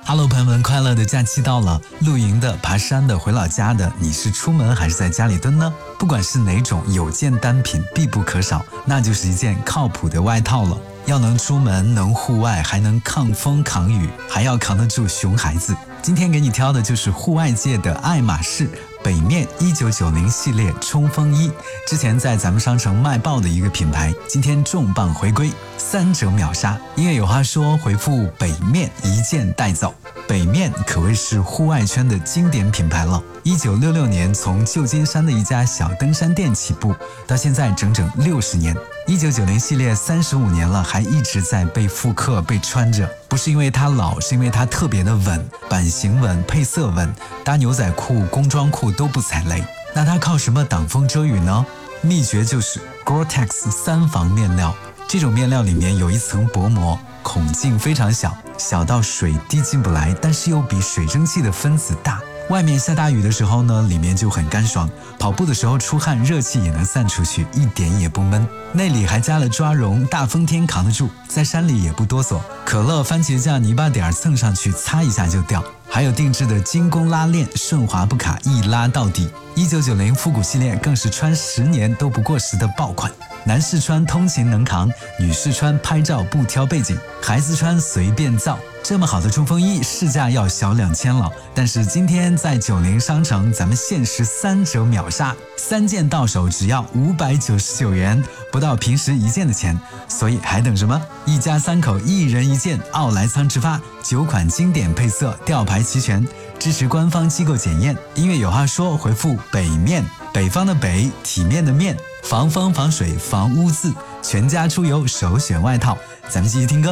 Hello， 朋友们，快乐的假期到了。露营的、爬山的、回老家的，你是出门还是在家里蹲呢？不管是哪种，有件单品必不可少，那就是一件靠谱的外套了。要能出门，能户外，还能抗风抗雨，还要扛得住熊孩子。今天给你挑的就是户外界的爱马仕北面1990系列冲锋衣，之前在咱们商城卖爆的一个品牌，今天重磅回归，3折秒杀。因为有话说，回复北面一件带走。北面可谓是户外圈的经典品牌了。1966年从旧金山的一家小登山店起步，到现在整整60年。1990系列35年了，还一直在被复刻、被穿着。不是因为它老，是因为它特别的稳，版型稳，配色稳，搭牛仔裤、工装裤都不踩雷。那它靠什么挡风遮雨呢？秘诀就是 Gore-Tex 3防面料。这种面料里面有一层薄膜，孔径非常小，小到水滴进不来，但是又比水蒸气的分子大。外面下大雨的时候呢，里面就很干爽，跑步的时候出汗，热气也能散出去，一点也不闷。内里还加了抓绒，大风天扛得住，在山里也不哆嗦。可乐、番茄酱、泥巴点蹭上去，擦一下就掉。还有定制的精工拉链，顺滑不卡，一拉到底。1990复古系列更是穿10年都不过时的爆款。男士穿通勤能扛，女士穿拍照不挑背景，孩子穿随便造。这么好的冲锋衣市价要小2000了，但是今天在90商城咱们限时3折秒杀，3件到手只要599元，不到平时1件的钱，所以还等什么？一家3口1人1件，奥莱仓直发，9款经典配色，吊牌齐全，支持官方机构检验。音乐有话说，回复北面，北方的北，体面的面，防风防水防污渍，全家出游首选外套。咱们继续听歌。